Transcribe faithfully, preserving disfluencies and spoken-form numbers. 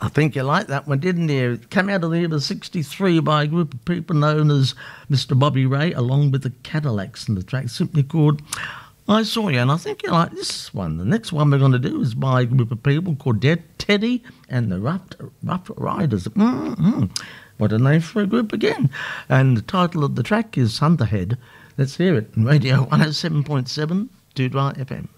I think you liked that one, didn't you? It came out of the year sixty-three by a group of people known as Mister Bobby Ray, along with the Cadillacs, and the track simply called I Saw You. And I think you like this one. The next one we're going to do is by a group of people called Dead Teddy and the Rough, Rough Riders. Mm-hmm. What a name for a group again. And the title of the track is Thunderhead. Let's hear it on Radio one oh seven point seven, Dudra F M.